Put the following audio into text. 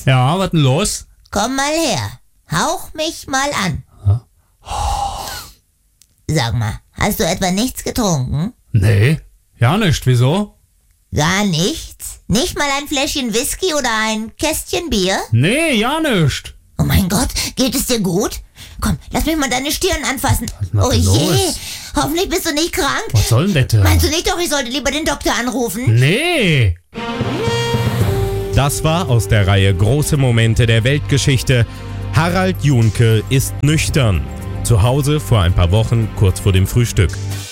Ja, was denn los? Komm mal her. Hauch mich mal an. Sag mal, hast du etwa nichts getrunken? Nee, ja nicht. Wieso? Gar nichts? Nicht mal ein Fläschchen Whisky oder ein Kästchen Bier? Nee, ja nicht. Oh mein Gott, geht es dir gut? Komm, lass mich mal deine Stirn anfassen. Was Oh ist denn je, los? hoffentlich bist du nicht krank. Was soll denn das? Meinst du nicht doch, ich sollte lieber den Doktor anrufen? Nee. Das war aus der Reihe Große Momente der Weltgeschichte. Harald Junke ist nüchtern. Zu Hause vor ein paar Wochen, kurz vor dem Frühstück.